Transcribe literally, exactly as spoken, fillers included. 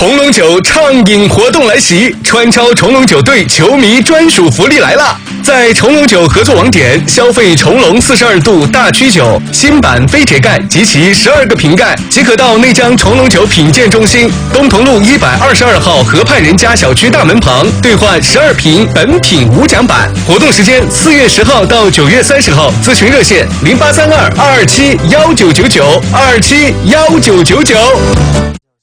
重龙酒畅饮活动来袭，川超重龙酒队球迷专属福利来了！在重龙酒合作网点消费重龙四十二度大曲酒新版飞铁盖及其十二个瓶盖，即可到内江重龙酒品鉴中心东同路一百二十二号河畔人家小区大门旁兑换十二瓶本品无奖版。活动时间四月十号到九月三十号，咨询热线零八三二二二七幺九九九二七幺九九九。